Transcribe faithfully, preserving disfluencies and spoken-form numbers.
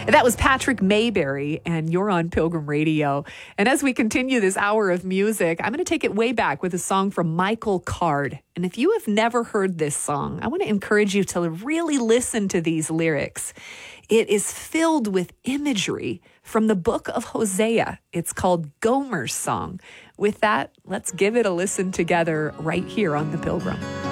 That was Patrick Mayberry, and you're on Pilgrim Radio. And as we continue this hour of music, I'm going to take it way back with a song from Michael Card. And if you have never heard this song, I want to encourage you to really listen to these lyrics. It is filled with imagery from the book of Hosea. It's called Gomer's Song. With that, let's give it a listen together right here on The Pilgrim.